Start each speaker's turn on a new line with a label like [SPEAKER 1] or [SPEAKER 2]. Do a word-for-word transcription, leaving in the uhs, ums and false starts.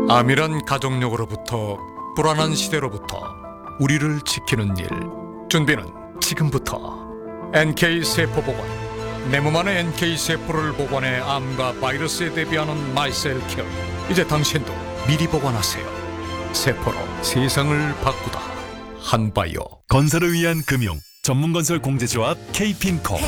[SPEAKER 1] 암이란 가족력으로부터 불안한 시대로부터 우리를 지키는 일. 준비는 지금부터. 엔케이 세포보관. 내 몸 안에 엔케이 세포를 보관해 암과 바이러스에 대비하는 마이셀 케어. 이제 당신도 미리 보관하세요. 세포로 세상을 바꾸다. 한바이오.
[SPEAKER 2] 건설을 위한 금융 전문건설 공제조합 케이핀코.